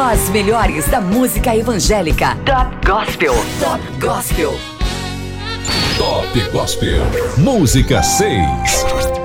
As melhores da música evangélica. Top Gospel. Top Gospel. Top Gospel. Música 6.